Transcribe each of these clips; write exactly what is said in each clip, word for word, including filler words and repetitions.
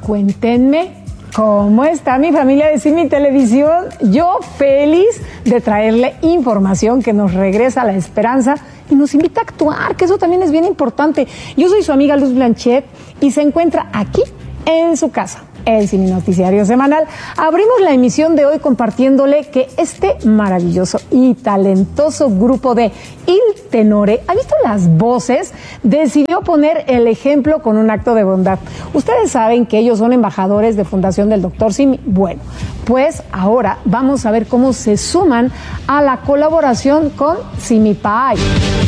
cuéntenme. ¿Cómo está mi familia de Simi Televisión? Yo feliz de traerle información que nos regresa a la esperanza y nos invita a actuar, que eso también es bien importante. Yo soy su amiga Luz Blanchet y se encuentra aquí en su casa, el Simi Noticiario Semanal. Abrimos la emisión de hoy compartiéndole que este maravilloso y talentoso grupo de Il Tenore, ¿ha visto las voces? Decidió poner el ejemplo con un acto de bondad. Ustedes saben que ellos son embajadores de Fundación del Doctor Simi. Bueno, pues ahora vamos a ver cómo se suman a la colaboración con Simi Pie.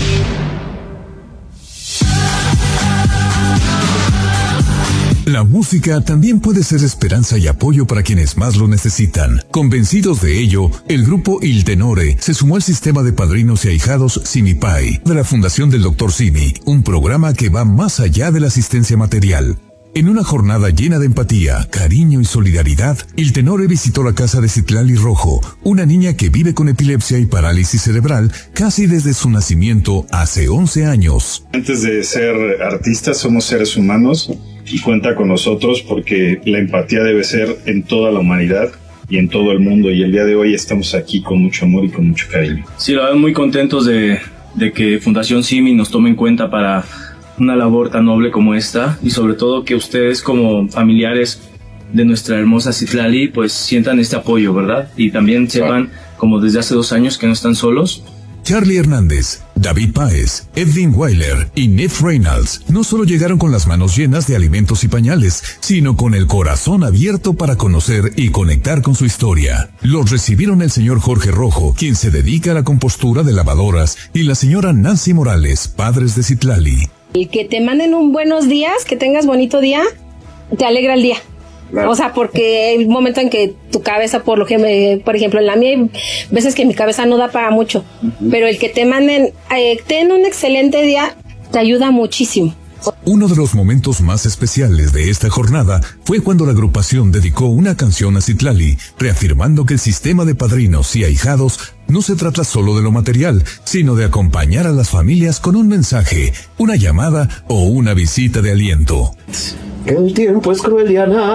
La música también puede ser esperanza y apoyo para quienes más lo necesitan. Convencidos de ello, el grupo Il Tenore se sumó al sistema de padrinos y ahijados Simi Pie de la Fundación del Doctor Simi, un programa que va más allá de la asistencia material. En una jornada llena de empatía, cariño y solidaridad, Il Tenore visitó la casa de Citlali Rojo, una niña que vive con epilepsia y parálisis cerebral casi desde su nacimiento hace once años. Antes de ser artistas somos seres humanos y cuenta con nosotros porque la empatía debe ser en toda la humanidad y en todo el mundo, y el día de hoy estamos aquí con mucho amor y con mucho cariño. Sí, la verdad muy contentos de, de que Fundación Simi nos tome en cuenta para una labor tan noble como esta, y sobre todo que ustedes como familiares de nuestra hermosa Citlali pues sientan este apoyo, ¿verdad? Y también sepan, como desde hace dos años, que no están solos. Charlie Hernández, David Páez, Edwin Weiler y Neff Reynolds no solo llegaron con las manos llenas de alimentos y pañales, sino con el corazón abierto para conocer y conectar con su historia. Los recibieron el señor Jorge Rojo, quien se dedica a la compostura de lavadoras, y la señora Nancy Morales, padres de Citlali. El que te manden un buenos días, que tengas bonito día, te alegra el día. Claro. O sea, porque hay un momento en que tu cabeza, por lo que me, por ejemplo, en la mía hay veces que mi cabeza no da para mucho, uh-huh. Pero el que te manden, eh, ten un excelente día, te ayuda muchísimo. Uno de los momentos más especiales de esta jornada fue cuando la agrupación dedicó una canción a Citlali, reafirmando que el sistema de padrinos y ahijados no se trata solo de lo material, sino de acompañar a las familias con un mensaje, una llamada o una visita de aliento. El tiempo es cruel, Diana.